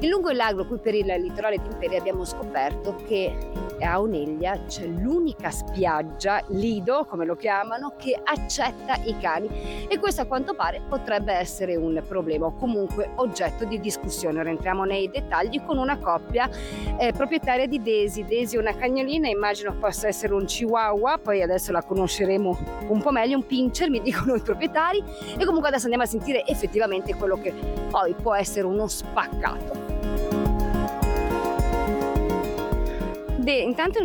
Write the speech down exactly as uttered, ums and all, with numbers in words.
In lungo e largo qui per il litorale di Imperia abbiamo scoperto che a Oneglia c'è l'unica spiaggia, lido come lo chiamano, che accetta i cani, e questo a quanto pare potrebbe essere un problema o comunque oggetto di discussione. Ora entriamo nei dettagli con una coppia eh, proprietaria di Daisy. Daisy è una cagnolina, immagino possa essere un chihuahua, poi adesso la conosceremo un po' meglio, un pincher mi dicono i proprietari, e comunque adesso andiamo a sentire effettivamente quello che poi può essere uno spaccato. De, intanto